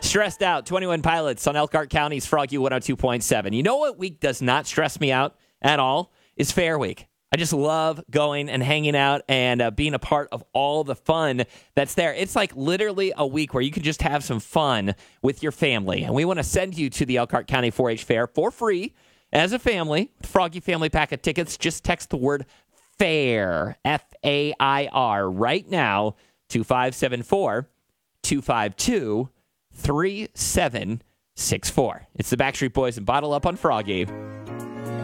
Stressed Out, 21 Pilots on Elkhart County's Froggy 102.7. You know what week does not stress me out at all? Is Fair Week. I just love going and hanging out and being a part of all the fun that's there. It's like literally a week where you can just have some fun with your family. And we want to send you to the Elkhart County 4-H Fair for free as a family. Froggy Family Pack of tickets. Just text the word FAIR, F-A-I-R, right now to 574-252-3764. It's the Backstreet Boys and Bottle Up on Froggy.